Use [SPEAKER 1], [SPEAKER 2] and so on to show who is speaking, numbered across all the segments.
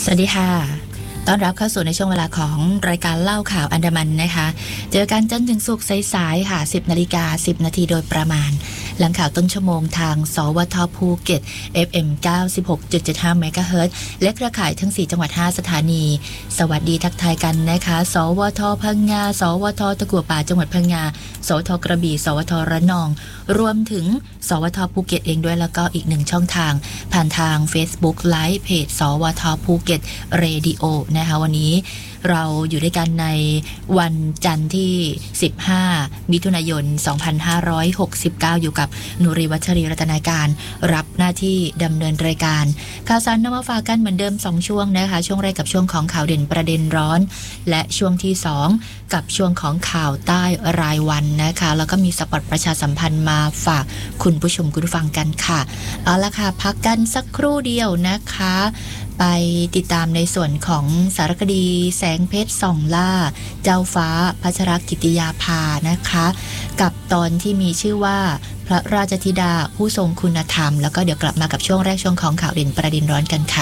[SPEAKER 1] สวัสดีค่ะต้อนรับเข้าสู่ในช่วงเวลาของรายการเล่าข่าวอันดามันนะคะเจอกันจันทร์ถึงศุกร์สายๆค่ะ 10 นาฬิกา 10 นาทีโดยประมาณหลังข่าวต้นชั่วโมงทางสวทภูเก็ต FM 96.75 เมกะเฮิรตซ์และเครือข่ายทั้ง 4 จังหวัด 5 สถานีสวัสดีทักทายกันนะคะสวทพังงาสวทตะกั่วป่าจังหวัดพังงาสวทกระบี่สวทระนองรวมถึงสวทภูเก็ตเองด้วยแล้วก็อีกหนึ่งช่องทางผ่านทาง Facebook Live เพจสวทภูเก็ตเรดิโอนะคะวันนี้เราอยู่ด้วยกันในวันจันทร์ที่15มิถุนายน2569อยู่กับนุรีวัชรีรัตนาการรับหน้าที่ดำเนินรายการข่าวสารนำมาฝากกันเหมือนเดิม2ช่วงนะคะช่วงแรกกับช่วงของข่าวเด่นประเด็นร้อนและช่วงที่2กับช่วงของข่าวใต้รายวันนะคะแล้วก็มีสปอตประชาสัมพันธ์มาฝากคุณผู้ชมคุณผู้ฟังกันค่ะเอาละค่ะพักกันสักครู่เดียวนะคะไปติดตามในส่วนของสารคดีแสงเพชรส่องล่าเจ้าฟ้าพัชรกิติยาภานะคะกับตอนที่มีชื่อว่าพระราชธิดาผู้ทรงคุณธรรมแล้วก็เดี๋ยวกลับมากับช่วงแรกช่วงของข่าวเด่นประเด็นร้อนกันค่ะ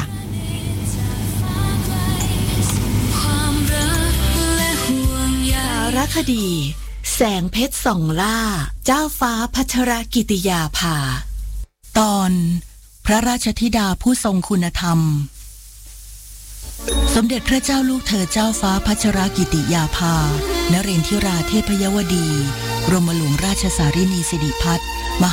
[SPEAKER 2] สารคดีแสงเพชรส่องล่าเจ้าฟ้าพัชรกิติยาภาตอนพระราชธิดาผู้ทรงคุณธรรมสมเด็จพระเจ้าลูกเธอเจ้าฟ้าพัชรกิติยาภานเรนทิราเทพยวดีกรมหลวงราชสารินีสิริพัฒน์ม